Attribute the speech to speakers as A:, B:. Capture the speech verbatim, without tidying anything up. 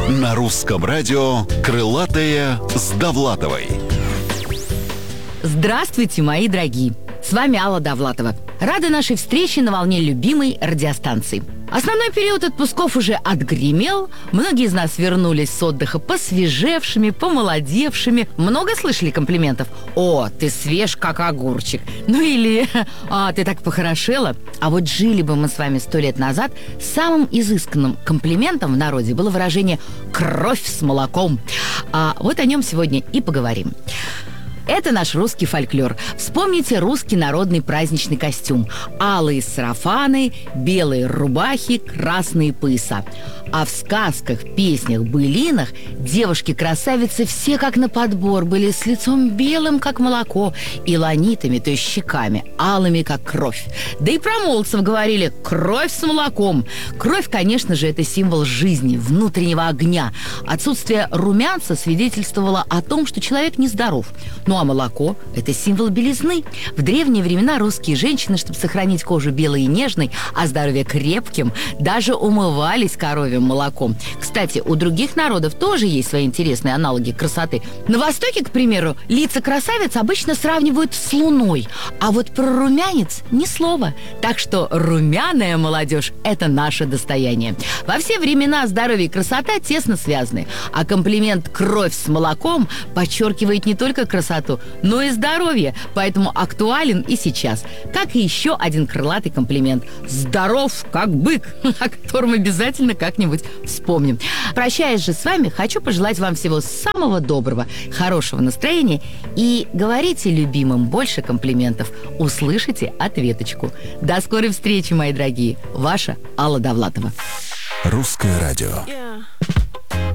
A: На русском радио «Крылатые с Довлатовой».
B: Здравствуйте, мои дорогие! С вами Алла Довлатова. Рада нашей встрече на волне любимой радиостанции. Основной период отпусков уже отгремел. Многие из нас вернулись с отдыха посвежевшими, помолодевшими. Много слышали комплиментов? «О, ты свеж, как огурчик». Ну или «А, ты так похорошела». А вот жили бы мы с вами сто лет назад, самым изысканным комплиментом в народе было выражение «кровь с молоком». А вот о нем сегодня и поговорим. Это наш русский фольклор. Вспомните русский народный праздничный костюм. Алые сарафаны, белые рубахи, красные пояса. А в сказках, песнях, былинах девушки-красавицы все как на подбор были с лицом белым, как молоко, и ланитами, то есть щеками, алыми, как кровь. Да и про молодцев говорили «кровь с молоком». Кровь, конечно же, это символ жизни, внутреннего огня. Отсутствие румянца свидетельствовало о том, что человек нездоров. Ну а молоко – это символ белизны. В древние времена русские женщины, чтобы сохранить кожу белой и нежной, а здоровье крепким, даже умывались коровьим молоком. Кстати, у других народов тоже есть свои интересные аналоги красоты. На Востоке, к примеру, лица красавиц обычно сравнивают с луной, а вот про румянец ни слова. Так что румяная молодежь – это наше достояние. Во все времена здоровье и красота тесно связаны, а комплимент «кровь с молоком» подчеркивает не только красоту, но и здоровье, поэтому актуален и сейчас. Как и еще один крылатый комплимент «здоров, как бык», о котором обязательно как-нибудь вспомним. Прощаясь же с вами, хочу пожелать вам всего самого доброго, хорошего настроения и говорите любимым больше комплиментов. Услышите ответочку. До скорой встречи, мои дорогие. Ваша Алла Довлатова.
A: Русское радио.
C: Yeah.